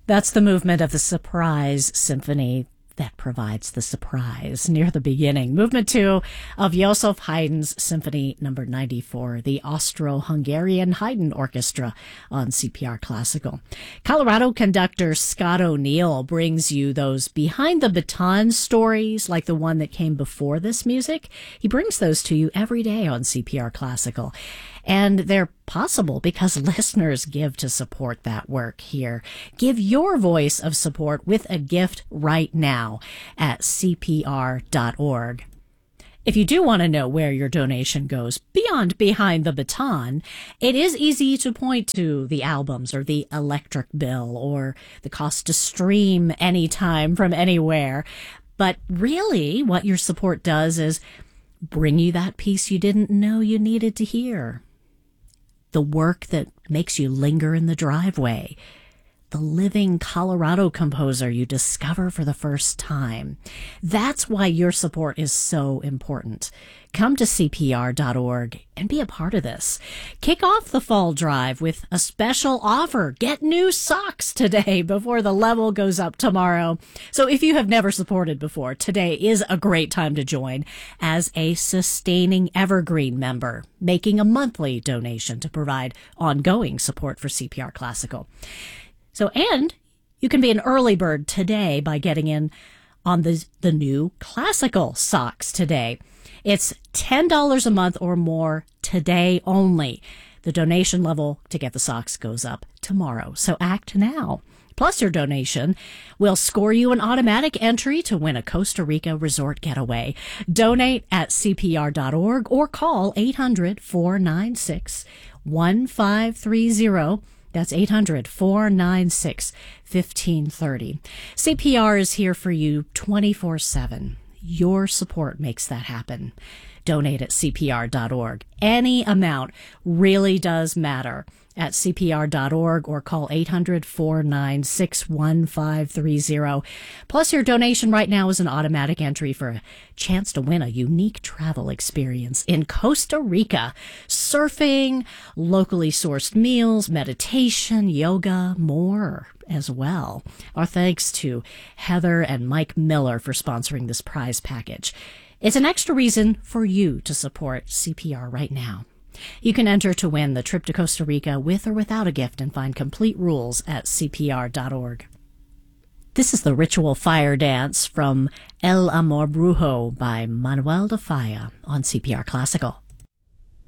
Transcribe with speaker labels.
Speaker 1: That's the movement of the Surprise Symphony that provides the surprise near the beginning. Movement 2 of Joseph Haydn's Symphony Number 94, the Austro-Hungarian Haydn Orchestra on CPR Classical. Colorado conductor Scott O'Neill brings you those behind-the-baton stories like the one that came before this music. He brings those to you every day on CPR Classical. And they're possible because listeners give to support that work here. Give your voice of support with a gift right now at CPR.org. If you do want to know where your donation goes beyond behind the baton, it is easy to point to the albums or the electric bill or the cost to stream anytime from anywhere. But really, what your support does is bring you that piece you didn't know you needed to hear. The work that makes you linger in the driveway. The living Colorado composer you discover for the first time. That's why your support is so important. Come to CPR.org and be a part of this. Kick off the fall drive with a special offer. Get new socks today before the level goes up tomorrow. So if you have never supported before, today is a great time to join as a sustaining evergreen member, making a monthly donation to provide ongoing support for CPR Classical. So, and you can be an early bird today by getting in on the new classical socks today. It's $10 a month or more today only. The donation level to get the socks goes up tomorrow. So act now. Plus your donation will score you an automatic entry to win a Costa Rica resort getaway. Donate at CPR.org or call 800-496-1530. That's 800-496-1530. CPR is here for you 24/7. Your support makes that happen. Donate at CPR.org. Any amount really does matter at CPR.org or call 800-496-1530. Plus, your donation right now is an automatic entry for a chance to win a unique travel experience in Costa Rica. Surfing, locally sourced meals, meditation, yoga, more as well. Our thanks to Heather and Mike Miller for sponsoring this prize package. It's an extra reason for you to support CPR right now. You can enter to win the trip to Costa Rica with or without a gift and find complete rules at CPR.org. This is the Ritual Fire Dance from El Amor Brujo by Manuel de Falla on CPR Classical.